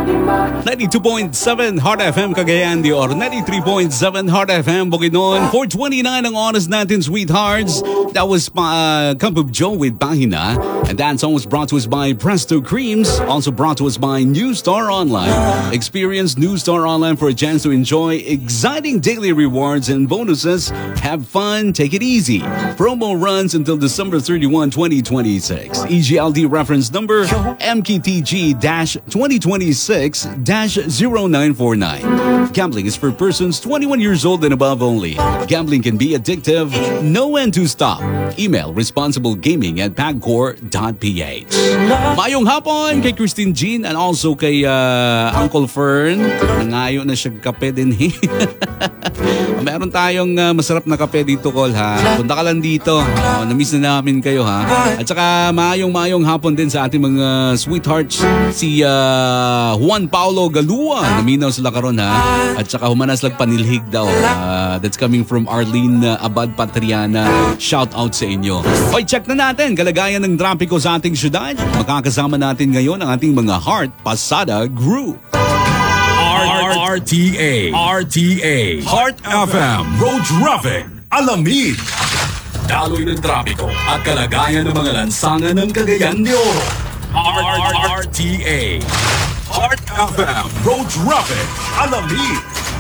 92.7 Heart FM Cagayan de Oro, 93.7 Heart FM Bukidnon. 4:29 ang oras natin, sweethearts. That was Cup of Joe with Bahina. And that song was brought to us by Presto Creams. Also brought to us by New Star Online. Experience New Star Online for a chance to enjoy exciting daily rewards and bonuses. Have fun, take it easy. Promo runs until December 31, 2026. EGLD reference number MKTG-2026-0949. Gambling is for persons 21 years old and above only. Gambling can be addictive. Know when to stop. Email responsiblegaming@pagcor.ph. Mayong hapon kay Christine Jean and also kay Uncle Fern. Nangayo na siya kape din. Meron tayong masarap na kape dito, Col, ha. Punta ka lang dito. Na-miss na namin kayo, ha. At saka mayong hapon din sa ating mga sweethearts. Si Juan Paulo Galua. Naminaw sila karon, ha. At saka humanas lang panilhig daw. That's coming from Arlene Abad Patriana. Shout out sa inyo. Hoy, check na natin kalagayan ng trapiko sa ating syudad. Makakasama natin ngayon ang ating mga Heart Pasada Group. RTA Heart FM Road Traffic Alamid. Daloy ng trapiko at kalagayan ng mga lansangan ng Cagayan de Oro. RTA Heart FM Road Traffic Alamid.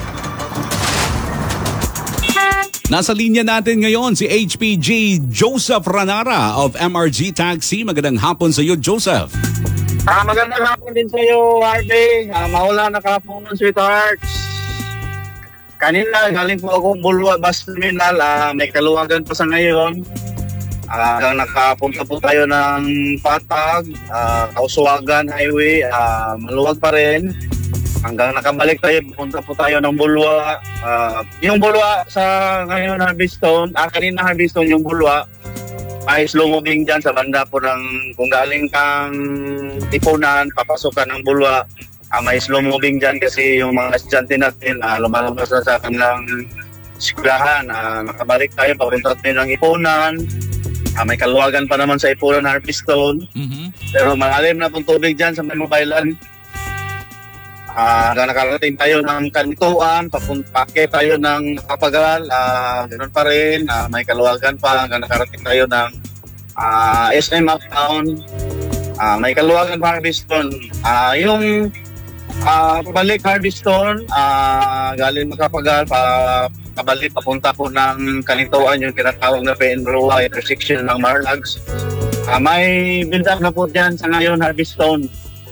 Nasa linya natin ngayon si HPG Joseph Ranara of MRG Taxi. Magandang hapon sa iyo, Joseph. Magandang hapon din sa iyo, Harvey. Maula na kahapon ng sweethearts. Kanina, galing po akong Bulwa Bus Terminal. May kaluwagan pa sa ngayon. Nakapunta po tayo ng Patag, Kauswagan Highway. Maluwag pa rin. Hanggang nakabalik tayo, punta po tayo ng Bulwa. Yung Bulwa sa ngayon Harveston, kanina Harveston yung Bulwa, ay slow moving dyan sa banda po ng, kung galing kang Tipunan, papasukan ng Bulwa, may slow moving dyan kasi yung mga estudyante natin lumalabas na sa kanilang eskwelahan. Nakabalik tayo, papunta tayo ng Ipunan. May kaluwagan pa naman sa Ipunan, Harveston. Pero malalim na pong tubig dyan sa may mobilan. Nakarating tayo ng Kantuan, papake tayo ng Kapagal, ganoon pa rin, may kaluwagan pa, nakarating tayo ng SM Uptown, may kaluwagan pa Harveston. Yung pabalik Harveston, galing Makapagal, pabalik papunta po ng Kantuan, yung tinatawag na Penroa, intersection ng Marlags. May build-up na po dyan sa ngayon Harveston.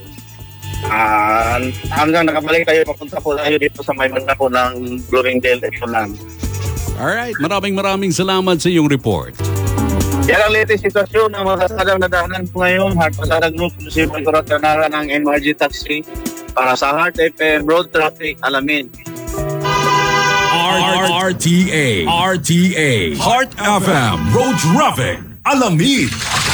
Hanggang nakabalik tayo, papunta po tayo dito sa may banda po ng Bloomingdale. Ito lang. Alright, maraming salamat sa iyong report. Yan ang latest sitwasyon ng mga kasadang nadahanan po ngayon. Heart Pasada Group, si Miguel Ranara ng MRG Taxi para sa Heart FM Road Traffic Alamid. RTA Heart FM Road Traffic Alamid.